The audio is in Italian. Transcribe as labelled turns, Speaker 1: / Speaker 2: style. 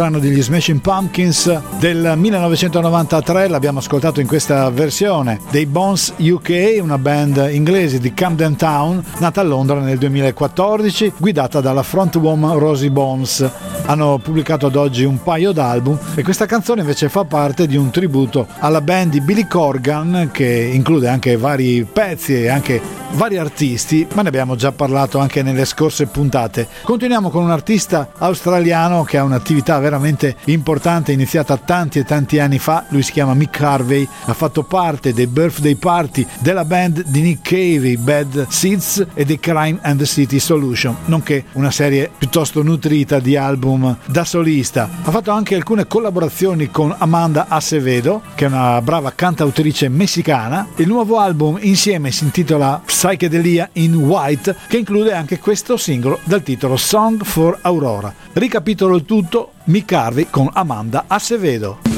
Speaker 1: brano degli Smashing Pumpkins del 1993, l'abbiamo ascoltato in questa versione dei Bones UK, una band inglese di Camden Town nata a Londra nel 2014, guidata dalla frontwoman Rosie Bones. Hanno pubblicato ad oggi un paio d'album e questa canzone invece fa parte di un tributo alla band di Billy Corgan, che include anche vari pezzi e anche vari artisti, ma ne abbiamo già parlato anche nelle scorse puntate. Continuiamo con un artista australiano che ha un'attività veramente importante, iniziata tanti e tanti anni fa. Lui si chiama Mick Harvey, ha fatto parte dei birthday party della band di Nick Cave, Bad Seeds, e dei Crime and the City Solution, nonché una serie piuttosto nutrita di album da solista. Ha fatto anche alcune collaborazioni con Amanda Acevedo, che è una brava cantautrice messicana. Il nuovo album insieme si intitola Psychedelia in White, che include anche questo singolo dal titolo Song for Aurora. Ricapitolo il tutto: Mick Harvey con Amanda Acevedo.